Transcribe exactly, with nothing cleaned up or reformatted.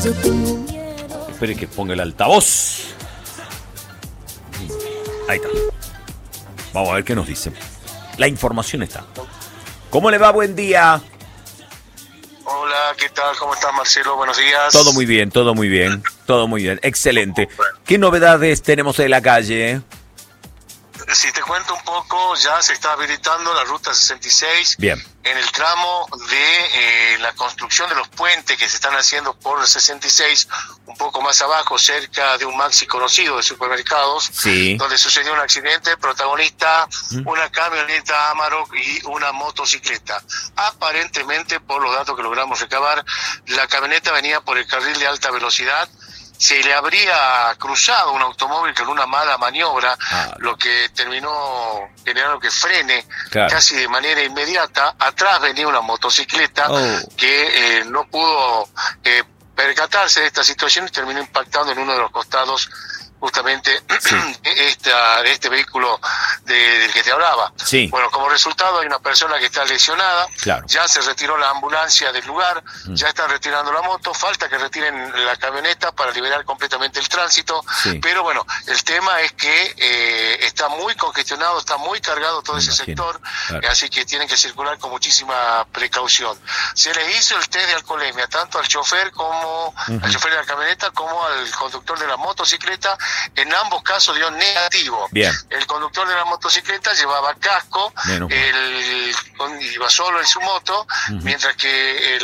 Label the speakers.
Speaker 1: Espere que ponga el altavoz. Ahí está. Vamos a ver qué nos dice. La información está. ¿Cómo le va? Buen día.
Speaker 2: Hola, ¿qué tal? ¿Cómo estás, Marcelo? Buenos días.
Speaker 1: Todo muy bien, todo muy bien. Todo muy bien. Excelente. ¿Qué novedades tenemos en la calle?
Speaker 2: Si te cuento un poco, ya se está habilitando la ruta sesenta y seis.
Speaker 1: Bien.
Speaker 2: En el tramo de eh, la construcción de los puentes que se están haciendo por el sesenta y seis, un poco más abajo, cerca de un Maxi conocido de supermercados,
Speaker 1: Sí.
Speaker 2: donde sucedió un accidente, protagonista,
Speaker 1: ¿Mm?
Speaker 2: una camioneta Amarok y una motocicleta. Aparentemente, por los datos que logramos recabar, la camioneta venía por el carril de alta velocidad. Se le habría cruzado un automóvil con una mala maniobra,
Speaker 1: Ah,
Speaker 2: lo que terminó generando que frene
Speaker 1: claro.
Speaker 2: casi de manera inmediata. Atrás venía una motocicleta
Speaker 1: Oh.
Speaker 2: que eh, no pudo eh, percatarse de esta situación y terminó impactando en uno de los costados justamente
Speaker 1: Sí.
Speaker 2: esta, de este vehículo de, del que te hablaba.
Speaker 1: Sí.
Speaker 2: Bueno, como resultado hay una persona que está lesionada,
Speaker 1: Claro.
Speaker 2: ya se retiró la ambulancia del lugar,
Speaker 1: Mm.
Speaker 2: ya están retirando la moto, falta que retiren la camioneta para liberar completamente el tránsito,
Speaker 1: Sí.
Speaker 2: pero bueno, el tema es que eh, está muy congestionado, está muy cargado todo
Speaker 1: Me
Speaker 2: ese
Speaker 1: imagino,
Speaker 2: sector,
Speaker 1: claro.
Speaker 2: así que tienen que circular con muchísima precaución. Se les hizo el test de alcoholemia, tanto al chofer como
Speaker 1: Ujú.
Speaker 2: al chofer de la camioneta como al conductor de la motocicleta. En ambos casos dio negativo.
Speaker 1: Bien.
Speaker 2: El conductor de la motocicleta llevaba casco,
Speaker 1: Menos mal.
Speaker 2: él iba solo en su moto,
Speaker 1: Ujú.
Speaker 2: mientras que el